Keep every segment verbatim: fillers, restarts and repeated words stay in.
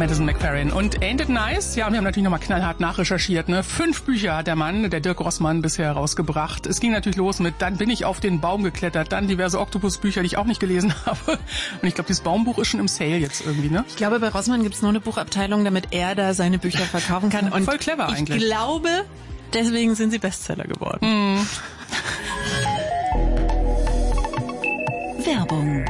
Madison McFerrin. Und Ain't It Nice? Ja, wir haben natürlich nochmal knallhart nachrecherchiert. Ne? Fünf Bücher hat der Mann, der Dirk Rossmann, bisher rausgebracht. Es ging natürlich los mit Dann bin ich auf den Baum geklettert, dann diverse Oktopus-Bücher, die ich auch nicht gelesen habe. Und ich glaube, dieses Baumbuch ist schon im Sale jetzt irgendwie, ne? Ich glaube, bei Rossmann gibt's nur eine Buchabteilung, damit er da seine Bücher verkaufen kann. Und voll clever ich eigentlich. Ich glaube, deswegen sind sie Bestseller geworden. Mm. Werbung.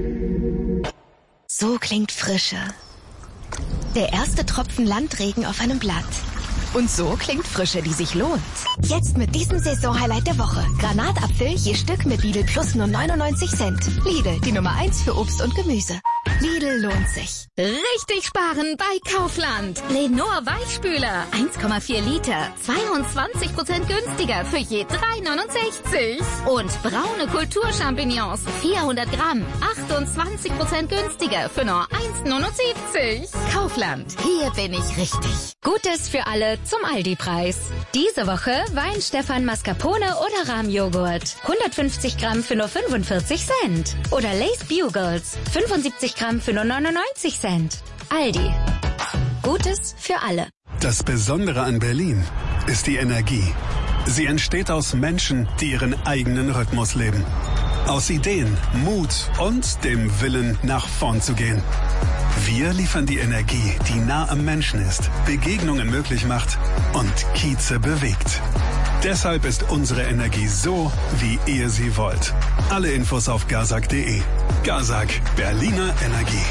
So klingt Frische. Der erste Tropfen Landregen auf einem Blatt. Und so klingt Frische, die sich lohnt. Jetzt mit diesem Saison-Highlight der Woche. Granatapfel je Stück mit Lidl Plus nur neunundneunzig Cent. Lidl, die Nummer eins für Obst und Gemüse. Lidl lohnt sich. Richtig sparen bei Kaufland. Lenor Weichspüler, eins Komma vier Liter, zweiundzwanzig Prozent günstiger für je drei neunundsechzig. Und braune Kulturchampignons, vierhundert Gramm, achtundzwanzig Prozent günstiger für nur eins neunundsiebzig. Kaufland, hier bin ich richtig. Gutes für alle zum Aldi-Preis. Diese Woche Weinstefan Mascarpone oder Rahmjoghurt. hundertfünfzig Gramm für nur fünfundvierzig Cent. Oder Lace Bugles, fünfundsiebzig Gramm für nur neunundneunzig Cent. Aldi. Gutes für alle. Das Besondere an Berlin ist die Energie. Sie entsteht aus Menschen, die ihren eigenen Rhythmus leben. Aus Ideen, Mut und dem Willen, nach vorn zu gehen. Wir liefern die Energie, die nah am Menschen ist, Begegnungen möglich macht und Kieze bewegt. Deshalb ist unsere Energie so, wie ihr sie wollt. Alle Infos auf gazak punkt de. Gazak, Berliner Energie.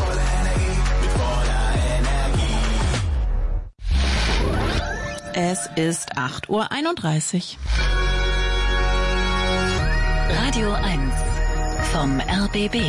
Es ist acht Uhr einunddreißig. Radio eins vom R B B.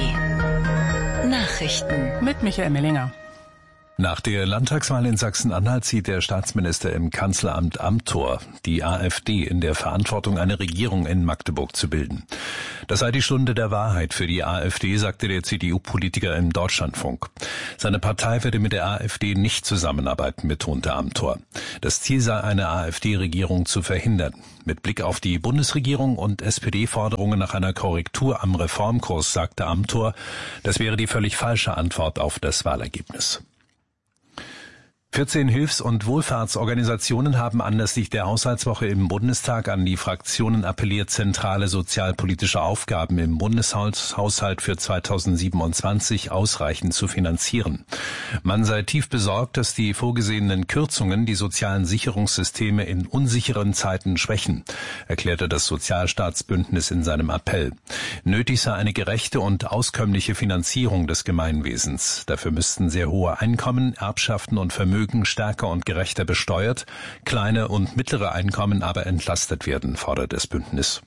Nachrichten mit Michael Mellinger. Nach der Landtagswahl in Sachsen-Anhalt sieht der Staatsminister im Kanzleramt Amthor die AfD in der Verantwortung, eine Regierung in Magdeburg zu bilden. Das sei die Stunde der Wahrheit für die AfD, sagte der C D U-Politiker im Deutschlandfunk. Seine Partei werde mit der AfD nicht zusammenarbeiten, betonte Amthor. Das Ziel sei, eine AfD-Regierung zu verhindern. Mit Blick auf die Bundesregierung und S P D-Forderungen nach einer Korrektur am Reformkurs, sagte Amthor, das wäre die völlig falsche Antwort auf das Wahlergebnis. vierzehn Hilfs- und Wohlfahrtsorganisationen haben anlässlich der Haushaltswoche im Bundestag an die Fraktionen appelliert, zentrale sozialpolitische Aufgaben im Bundeshaushalt für zweitausendsiebenundzwanzig ausreichend zu finanzieren. Man sei tief besorgt, dass die vorgesehenen Kürzungen die sozialen Sicherungssysteme in unsicheren Zeiten schwächen, erklärte das Sozialstaatsbündnis in seinem Appell. Nötig sei eine gerechte und auskömmliche Finanzierung des Gemeinwesens. Dafür müssten sehr hohe Einkommen, Erbschaften und Vermögen stärker und gerechter besteuert, kleine und mittlere Einkommen aber entlastet werden, fordert das Bündnis.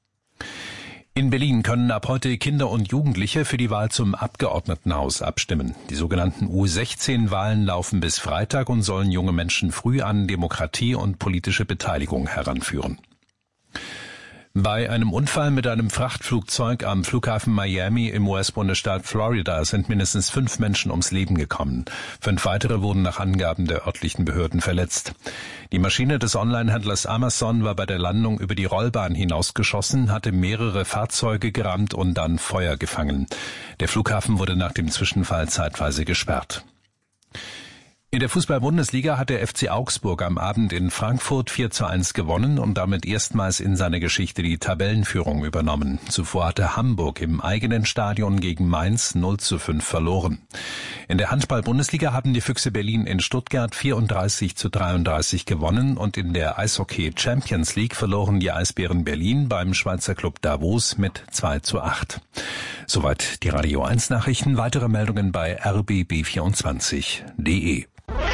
In Berlin können ab heute Kinder und Jugendliche für die Wahl zum Abgeordnetenhaus abstimmen. Die sogenannten U sechzehn Wahlen laufen bis Freitag und sollen junge Menschen früh an Demokratie und politische Beteiligung heranführen. Bei einem Unfall mit einem Frachtflugzeug am Flughafen Miami im U S-Bundesstaat Florida sind mindestens fünf Menschen ums Leben gekommen. Fünf weitere wurden nach Angaben der örtlichen Behörden verletzt. Die Maschine des Onlinehändlers Amazon war bei der Landung über die Rollbahn hinausgeschossen, hatte mehrere Fahrzeuge gerammt und dann Feuer gefangen. Der Flughafen wurde nach dem Zwischenfall zeitweise gesperrt. In der Fußball-Bundesliga hat der F C Augsburg am Abend in Frankfurt vier zu eins gewonnen und damit erstmals in seiner Geschichte die Tabellenführung übernommen. Zuvor hatte Hamburg im eigenen Stadion gegen Mainz null zu fünf verloren. In der Handball-Bundesliga haben die Füchse Berlin in Stuttgart vierunddreißig zu dreiunddreißig gewonnen und in der Eishockey-Champions League verloren die Eisbären Berlin beim Schweizer Club Davos mit zwei zu acht. Soweit die Radio eins Nachrichten. Weitere Meldungen bei r b b vierundzwanzig punkt de.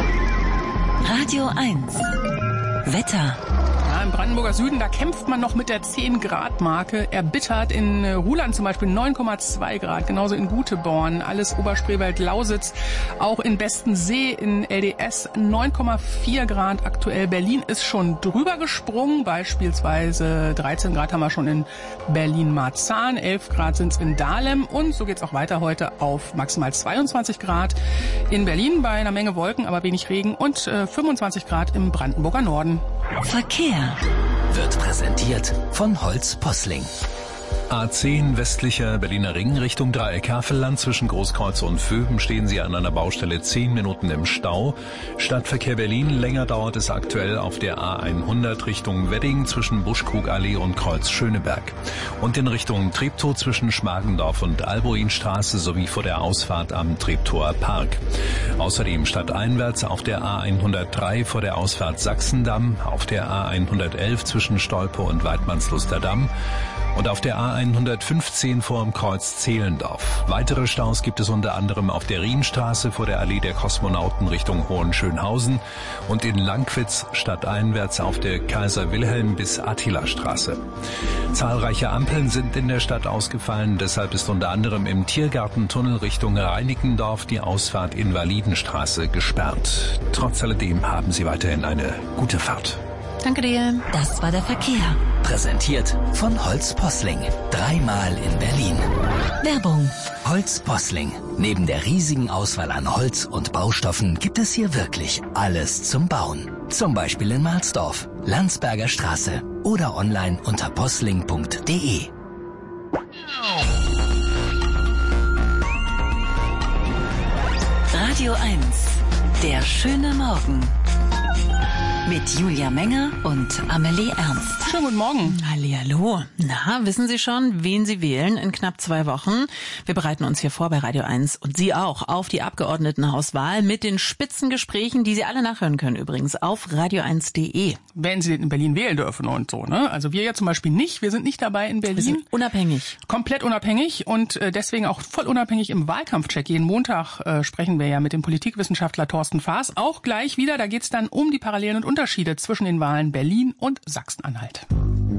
Radio eins. Wetter. Ja, im Brandenburger Süden, da kämpft man noch mit der zehn Grad Marke. Erbittert in Ruhland zum Beispiel neun Komma zwei Grad, genauso in Guteborn, alles Oberspreewald, Lausitz, auch in Bestensee, in L D S neun Komma vier Grad aktuell. Berlin ist schon drüber gesprungen, beispielsweise dreizehn Grad haben wir schon in Berlin-Marzahn, elf Grad sind es in Dahlem und so geht's auch weiter heute auf maximal zweiundzwanzig Grad in Berlin bei einer Menge Wolken, aber wenig Regen und äh, fünfundzwanzig Grad im Brandenburger Norden. Verkehr wird präsentiert von Holz Posling. A zehn westlicher Berliner Ring Richtung Dreieck Havelland. Zwischen Großkreuz und Vöben stehen Sie an einer Baustelle zehn Minuten im Stau. Stadtverkehr Berlin, länger dauert es aktuell auf der A hundert Richtung Wedding zwischen Buschkrugallee und Kreuz Schöneberg. Und in Richtung Treptow zwischen Schmargendorf und Alboinstraße sowie vor der Ausfahrt am Treptower Park. Außerdem stadteinwärts auf der A hundertdrei vor der Ausfahrt Sachsendamm, auf der A hundertelf zwischen Stolpe und Weidmannsluster Damm und auf der A hundertfünfzehn vor dem Kreuz Zehlendorf. Weitere Staus gibt es unter anderem auf der Rienstraße vor der Allee der Kosmonauten Richtung Hohenschönhausen und in Langwitz stadteinwärts auf der Kaiser-Wilhelm- bis Attila-Straße. Zahlreiche Ampeln sind in der Stadt ausgefallen, deshalb ist unter anderem im Tiergartentunnel Richtung Reinickendorf die Ausfahrt Invalidenstraße gesperrt. Trotz alledem haben Sie weiterhin eine gute Fahrt. Danke dir. Das war der Verkehr. Präsentiert von Holz Posling. Dreimal in Berlin. Werbung. Holz Posling. Neben der riesigen Auswahl an Holz und Baustoffen gibt es hier wirklich alles zum Bauen. Zum Beispiel in Mahlsdorf, Landsberger Straße oder online unter posling punkt de. Radio eins. Der schöne Morgen. Mit Julia Menger und Amelie Ernst. Schönen guten Morgen. Hallihallo. Na, wissen Sie schon, wen Sie wählen in knapp zwei Wochen? Wir bereiten uns hier vor bei Radio eins und Sie auch auf die Abgeordnetenhauswahl mit den Spitzengesprächen, die Sie alle nachhören können übrigens auf radio eins punkt de. Wenn Sie in Berlin wählen dürfen und so, ne? Also wir ja zum Beispiel nicht. Wir sind nicht dabei in Berlin. Wir sind unabhängig. Komplett unabhängig und deswegen auch voll unabhängig im Wahlkampfcheck. Jeden Montag äh, sprechen wir ja mit dem Politikwissenschaftler Thorsten Faas. Auch gleich wieder. Da geht's dann um die Parallelen und Unterschiede zwischen den Wahlen Berlin und Sachsen-Anhalt.